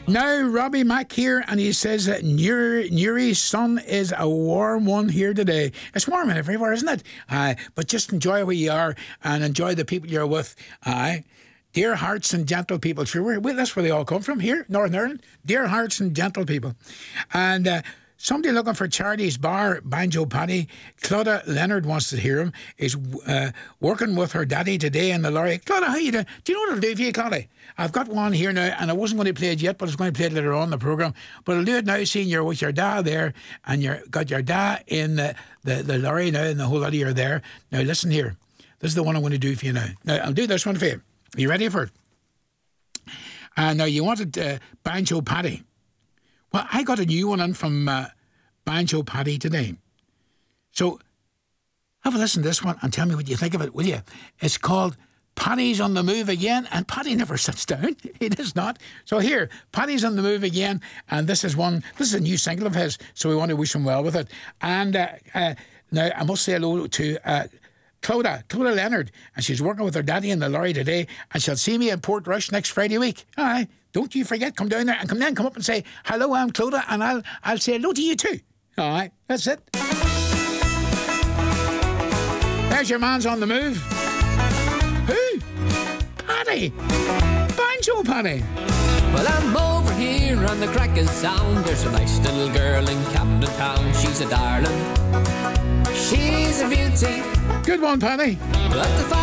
Now, Robbie Mack here, and he says that Newry's sun is a warm one here today. It's warm everywhere, isn't it? But just enjoy where you are and enjoy the people you're with. Dear hearts and gentle people. Sure, that's where they all come from here, Northern Ireland. Dear hearts and gentle people. And somebody looking for Charity's Bar, Banjo Paddy. Claudia Leonard wants to hear him. Is working with her daddy today in the lorry. Claudia, how you doing? Do you know what I'll do for you, Claudia? I've got one here now, and I wasn't going to play it yet, but I was going to play it later on in the programme. But I'll do it now, seeing you're with your dad there, and you've got your dad in the lorry now, and the whole lot of you are there. Now, listen here. This is the one I'm going to do for you now. Now, I'll do this one for you. Are you ready for it? Now, you wanted Banjo Paddy. Well, I got a new one in from Banjo Paddy today. So, have a listen to this one and tell me what you think of it, will you? It's called Paddy's on the Move Again, and Paddy never sits down. He does not. So here, Paddy's on the Move Again, and this is a new single of his, so we want to wish him well with it. And now, I must say hello to Claudia Leonard, and she's working with her daddy in the lorry today, and she'll see me in Portrush next Friday week. All right, don't you forget, come down there and come up and say, hello, I'm Claudia, and I'll say hello to you too. All right, that's it. There's your man's on the move. Who? Paddy. Banjo Paddy. Well, I'm over here on the Crackers Sound. There's a nice little girl in Camden Town. She's a darling. She's a beauty. Good one, Paddy. But the